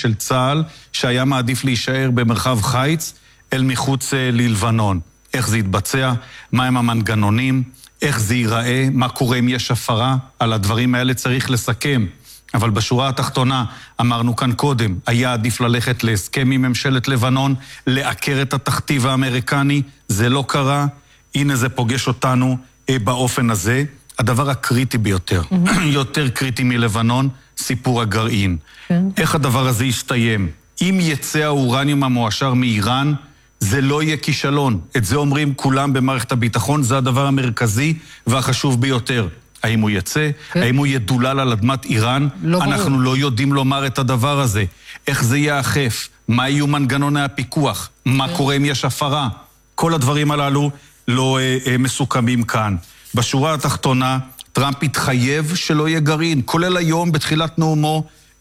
של צה"ל שהיה מעדיף להישאר במרחב חיץ אל מחוץ ללבנון. איך זה יתבצע? מהם המנגנונים? איך זה ייראה? מה קורה אם יש הפרה? על הדברים האלה צריך לסכם. אבל בשורה התחתונה, אמרנו כאן קודם, היה עדיף ללכת להסכם עם ממשלת לבנון, לעקר את התכתיב האמריקני, זה לא קרה, הנה זה פוגש אותנו באופן הזה. הדבר הקריטי ביותר, יותר קריטי מלבנון, סיפור הגרעין. איך הדבר הזה יסתיים? אם יצא האורניום המועשר מאיראן, זה לא יהיה כישלון. את זה אומרים כולם במערכת הביטחון, זה הדבר המרכזי והחשוב ביותר. האם הוא יצא? האם הוא ידולל על אדמת איראן? אנחנו לא יודעים לומר את הדבר הזה. איך זה יאכף? מה יהיו מנגנוני הפיקוח? מה קורה אם יש הפרה? כל הדברים הללו לא מסוכמים כאן. בשורה התחתונה, טראמפ התחייב שלא יהיה גרעין, כולל היום בתחילת נאומו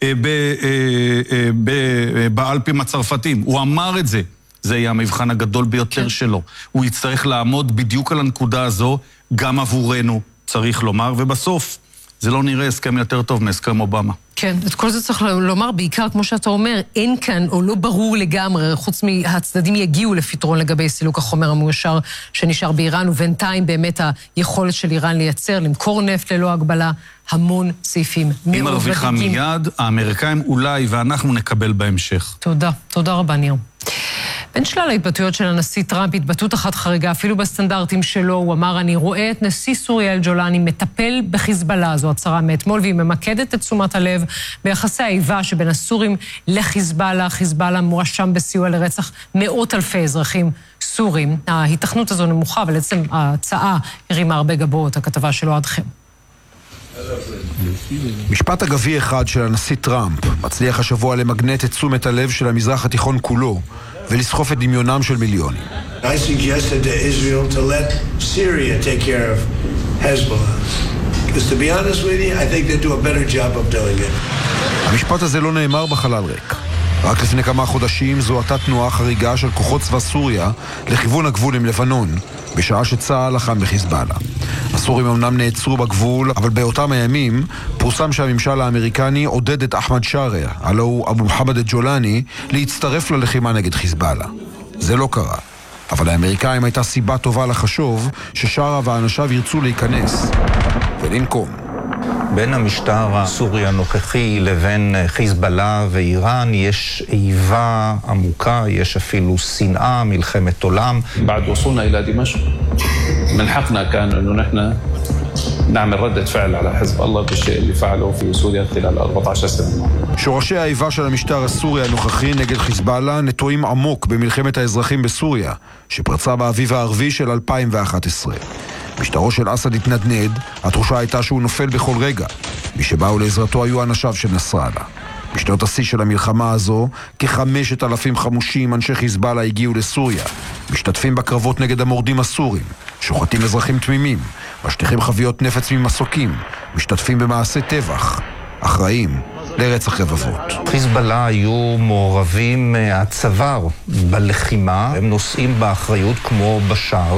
באלפים הצרפתים. הוא אמר את זה. זה יהיה המבחן הגדול ביותר שלו. הוא יצטרך לעמוד בדיוק על הנקודה הזו, גם עבורנו, צריך לומר, ובסוף זה לא נראה הסכם יותר טוב מהסכם אובמה. כן, את כל זה צריך לומר, בעיקר כמו שאתה אומר, אין כאן או לא ברור לגמרי, חוץ מהצדדים יגיעו לפתרון לגבי סילוק החומר המאושר שנשאר באיראן, ובינתיים באמת היכולת של איראן לייצר, למכור נפט ללא הגבלה, המון סעיפים. היא מרוויחה מיד, האמריקאים אולי ואנחנו נקבל בהמשך. תודה, תודה רבה ניר. בין שלל ההתבטאויות של הנשיא טראמפ, התבטאות אחת חריגה, אפילו בסטנדרטים שלו, הוא אמר, אני רואה את נשיא סוריה אל-ג'ולאני מטפל בחיזבאללה, זו הצהרה מאתמול, והיא ממקדת את תשומת הלב ביחסי האיבה שבין הסורים לחיזבאללה. חיזבאללה מואשם בסיוע לרצח מאות אלפי אזרחים סורים. ההיתכנות הזו נמוכה, אבל עצם ההצעה הרימה הרבה גבות, הכתבה שלו עדכם. משפט אגבי אחד של הנשיא טראמפ מצליח השבוע למגנט את תשומת הלב של המזרח התיכון כולו ולסחוף את דמיונם של מיליונים. I suggested to Israel to let Syria take care of Hezbollah. Because to be honest with you, I think they do a better job of doing it. המשפט הזה לא נאמר בחלל ריק. רק לפני כמה חודשים זו הייתה תנועה חריגה של כוחות צבא סוריה לכיוון הגבול עם לבנון, בשעה שצה"ל לחם בחיזבאללה. הסורים אמנם נעצרו בגבול, אבל באותם הימים פורסם שהממשל האמריקני עודד את אחמד שרה, הלא הוא אבו מוחמד אל-ג'ולאני, להצטרף ללחימה נגד חיזבאללה. זה לא קרה, אבל האמריקאים הייתה סיבה טובה לחשוב ששרה ואנשיו ירצו להיכנס ולנקום. בין המשטר הסורי הנוכחי לבין חיזבאללה ואיראן יש איבה עמוקה, יש אפילו שנאה, מלחמת עולם. بعد وصولنا إلى دمشق من حقنا كان إنه نحن نعمل ردة فعل على حزب الله بالشيء اللي فعله في سوريا خلال 14 سنة. שורשי האיבה של המשטר הסורי הנוכחי נגד חיזבאללה נטועים עמוק במלחמת האזרחים בסוריה, שפרצה באביב הערבי של 2011. משטרו של אסד התנדנד, התחושה הייתה שהוא נופל בכל רגע. מי שבאו לעזרתו היו אנשיו של נסראללה. בשנות השיא של המלחמה הזו, כ5,000 חמושים אנשי חיזבאללה הגיעו לסוריה, משתתפים בקרבות נגד המורדים הסורים, שוחטים אזרחים תמימים, משליכים חביות נפץ ממסוקים, משתתפים במעשי טבח, אחראים לרצח רבבות. חיזבאללה היו מעורבים הצוואר בלחימה, הם נושאים באחריות כמו בשאר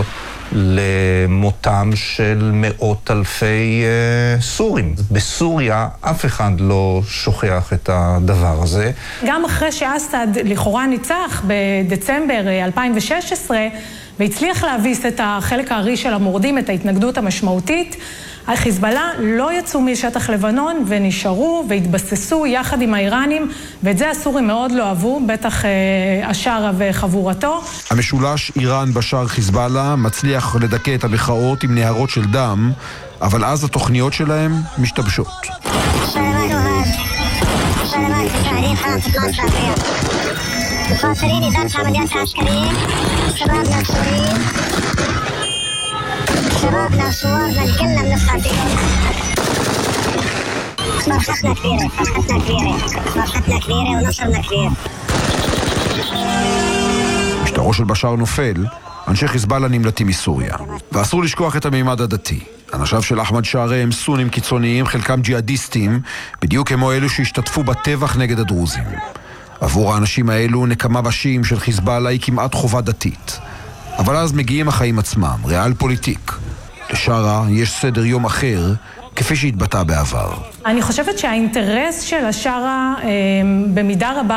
למותם של מאות אלפי סורים. בסוריה אף אחד לא שוכח את הדבר הזה. גם אחרי שאסד לכאורה ניצח בדצמבר 2016 והצליח להביס את החלק הארי של המורדים, את ההתנגדות המשמעותית, החיזבאללה לא יצאו משטח לבנון ונשארו והתבססו יחד עם האיראנים, ואת זה הסורים מאוד לא אהבו, בטח השארה וחבורתו. המשולש איראן בשאר חיזבאללה מצליח לדכא את המחאות עם נהרות של דם, אבל אז התוכניות שלהם משתבשות. شبابنا صورنا الكلنا بنفخر فيهم فرحتنا كبيرة فرحتنا كبيرة ونصرنا كبير. משטרו של בשאר נופל, אנשי חיזבאללה נמלטים מסוריה. ואסור לשכוח את המימד הדתי. אנשיו של אחמד שרה הם סונים קיצוניים, חלקם ג'יהאדיסטים, בדיוק כמו אלו שהשתתפו בטבח נגד הדרוזים. עבור האנשים האלו נקמה בשיעים של חיזבאללה היא כמעט חובה דתית. אבל אז מגיעים החיים עצמם, ריאל פוליטיק. לשרה יש סדר יום אחר, כפי שהתבטא בעבר. אני חושבת שהאינטרס של השרה במידה רבה